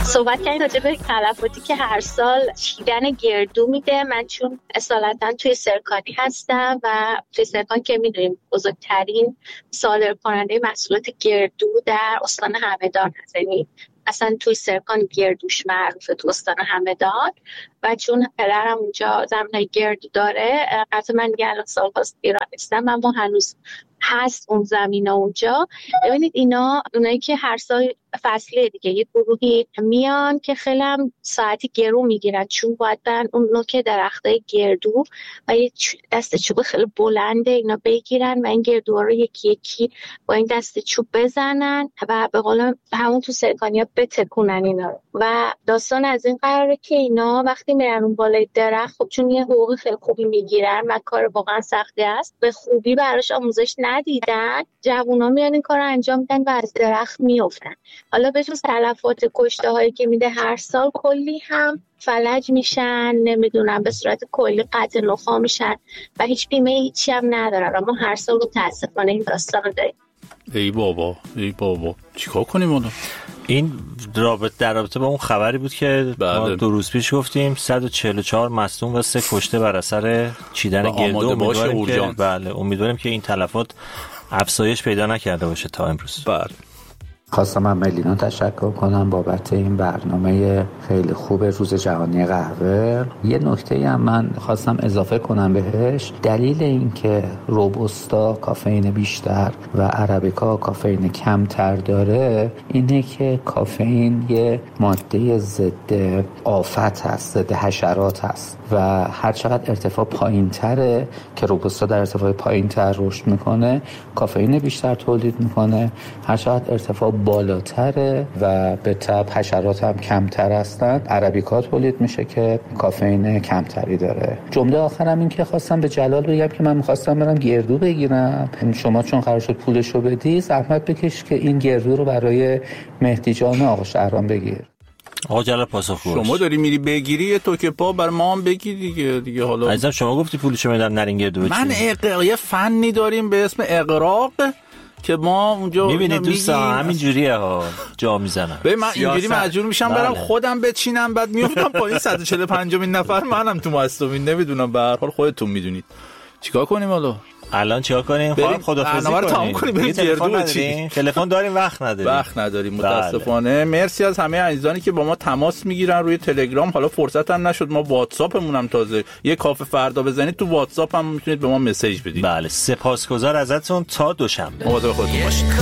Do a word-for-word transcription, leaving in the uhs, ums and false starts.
صحبت کردیم راجع به تلفاتی که هر سال چیدن گردو میده. من چون اصالتا توی سرکانی هستم و توی سرکان که میدونیم بزرگترین صادر کننده محصولات گردو در استان همدان هست، یعنی اصلا توی سرکان گردوش معروفه تو استان همدان و چون پدرم اونجا زمینای گردو داره، قطعا من دیگه الان سال هاست ایران نیستم، اما هنوز هست اون زمین اونجا. ببینید اینا اونایی که هر سال فصله دیگه یه گروهی میان که خیلی هم ساعتی گرو میگیرن، چون باید برن اون نوک درختای گردو و یه دست چوب خیلی بلنده اینا بگیرن و این گردوها رو یکی یکی با این دست چوب بزنن و به قول همون تو سرکانیا بتکونن اینا رو. و داستان از این قراره که اینا وقتی میرن اون بالای درخت، خب چون یه حقوق خیلی خوبی میگیرن و کار واقعا سختی است، به خوبی براش آموزش ندیدن، جوونا میان این کارو انجام میدن و از درخت میافتن. حالا به جز تلفات کشته هایی که میده هر سال، کلی هم فلج میشن، نمیدونم به صورت کلی قطع نخاع میشن و هیچ بیمه هیچی هم ندارن. اما هر سال متاسفانه این داستان رو داریم. ای بابا ای بابا چیکار کنیم اونو؟ این رابطه در رابطه با اون خبری بود که بله. ما دو روز پیش گفتیم صد و چهل و چهار مصدوم و سه کشته بر اثر چیدن گردو. امیدواریم که بله امیدواریم که این تلفات افزایش پیدا نکرده باشه تا امروز. بله. خواستم من ملینا تشکر کنم بابت این برنامه خیلی خوب روز جهانی قهوه. یه نکته هم من خواستم اضافه کنم بهش. دلیل این که روبوستا کافئین بیشتر و عربیکا کافئین کمتر داره اینه که کافئین یه ماده ضد آفت هست، ضد حشرات هست و هر چقدر ارتفاع پایین تره که روبوستا در ارتفاع پایین تر رشد میکنه، کافئین بیشتر تولید میکنه. هر چقدر ارتفاع بالاتره و به تبع حشرات هم کمتر هستن، عربیکا تولید میشه که کافئین کمتری داره. جمله آخرم این که خواستم به جلال بگم که من میخواستم برم گردو بگیرم، شما چون قرار شد پولشو بدی زحمت بکش که این گردو رو برای مهدی جان آقا شهرام بگیر. آقا جلال پاسخ گوش. شما داری میری بگیری تو که پا بر ما هم بگیر دیگه دیگه حالا عزیزم شما گفتی پولشو میدم نرین گردو بچین. من اقراق یه فنی داریم به اسم اقراق که ما اونجا میبینید دوستان همین جوریه ها جا میزنن. ببین من اینجوری مجبور میشم بله. برم خودم بچینم بعد میافتم پایین صد و چهل و پنج نفر منم تو مصدومین. نمیدونم به هر حال خودتون میدونید چیکار کنیم. حالا الان چیکار کنیم؟ خواهم خدافظی کنیم. کنیم. تلفن نداریم؟ تلفن داریم وقت نداریم. وقت نداریم متاسفانه. بله. مرسی از همه عزیزانی که با ما تماس میگیرن روی تلگرام. حالا فرصت هم نشد، ما واتساپمون هم تازه یه کافه فردا بزنید تو واتساپ هم میتونید به ما مسیج بدید. بله سپاسگزار ازتون تا دوشنبه. مواظب خودتون باشید.